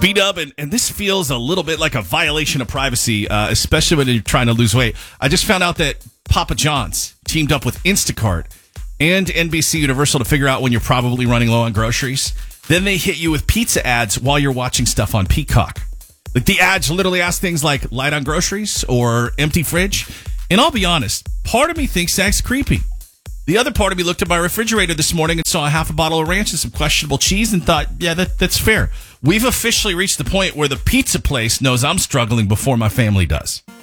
B-Dub, and this feels a little bit like a violation of privacy, especially when you're trying to lose weight. I just found out that Papa John's teamed up with Instacart and NBC Universal to figure out when you're probably running low on groceries. Then they hit you with pizza ads while you're watching stuff on Peacock. Like, the ads literally ask things like light on groceries or empty fridge. And I'll be honest, part of me thinks that's creepy. The other part of me looked at my refrigerator this morning and saw a half a bottle of ranch and some questionable cheese and thought, yeah, that's fair. We've officially reached the point where the pizza place knows I'm struggling before my family does.